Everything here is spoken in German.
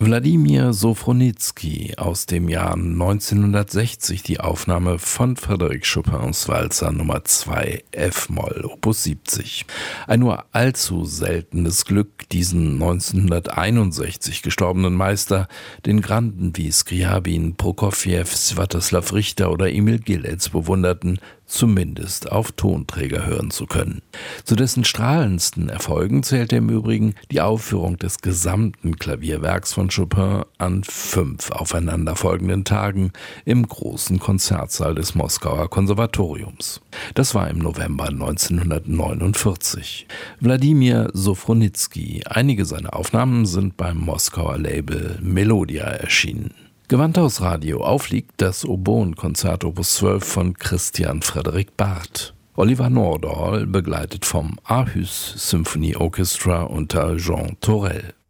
Wladimir Sofronitzky, aus dem Jahr 1960 die Aufnahme von Frédéric Chopins Walzer Nummer 2 F-Moll, Opus 70. Ein nur allzu seltenes Glück, diesen 1961 gestorbenen Meister, den Granden wie Skriabin, Prokofjew, Swatoslav Richter oder Emil Gillez bewunderten, zumindest auf Tonträger hören zu können. Zu dessen strahlendsten Erfolgen zählte im Übrigen die Aufführung des gesamten Klavierwerks von Chopin an 5 aufeinanderfolgenden Tagen im großen Konzertsaal des Moskauer Konservatoriums. Das war im November 1949. Wladimir Sofronitzky, einige seiner Aufnahmen sind beim Moskauer Label Melodia erschienen. Gewandhausradio aufliegt das Oboen-Konzert Opus 12 von Christian Frederick Barth. Oliver Nordahl begleitet vom Aarhus Symphony Orchestra unter Jean Torel.